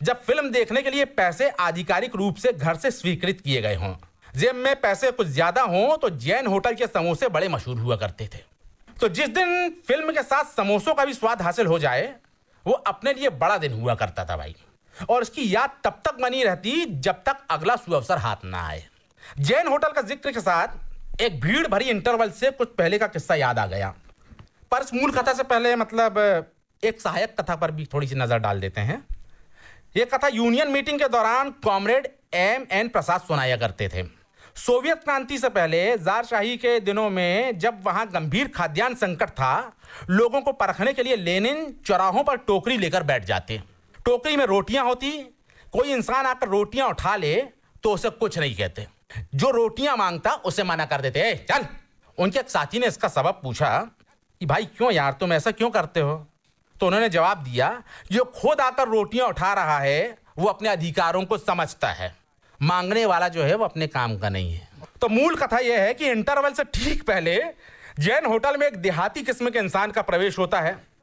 जब फिल्म देखने के लिए पैसे आधिकारिक रूप से घर से स्वीकृत किए गए हों, जेब में पैसे कुछ ज्यादा हों, तो जैन होटल के समोसे बड़े मशहूर हुआ करते थे। तो जिस दिन फिल्म के साथ समोसों का भी स्वाद हासिल हो जाए, वो अपने लिए बड़ा दिन हुआ करता था भाई। और इसकी याद तब तक बनी रहती जब तक अगला सुअवसर हाथ ना आए। जैन होटल का जिक्र के साथ एक भीड़ भरी इंटरवल से कुछ पहले का किस्सा याद आ गया। पर इस मूल कथा से पहले मतलब एक सहायक कथा पर भी थोड़ी सी नजर डाल देते हैं। यह कथा यूनियन मीटिंग के दौरान कॉमरेड M.N. प्रसाद सुनाया करते थे। सोवियत क्रांति से पहले जारशाही के दिनों में जब वहां गंभीर खाद्यान्न संकट था, लोगों को परखने के लिए लेनिन चौराहों पर टोकरी लेकर बैठ जाते। टोकरी में रोटियां होती, कोई इंसान आकर रोटियां उठा ले तो उसे कुछ नहीं कहते, जो रोटियां मांगता उसे मना कर देते। चल। उनके एक साथी ने इसका सबब पूछा कि भाई क्यों यार, तुम ऐसा क्यों करते हो? तो उन्होंने जवाब दिया, जो खुद आकर रोटियां उठा रहा है वो अपने अधिकारों को समझता है, मांगने वाला जो है वो अपने काम का नहीं है। तो मूल कथा यह है कि इंटरवल से ठीक पहले जैन होटल में एक देहाती किस्म के इंसान का प्रवेश होता है।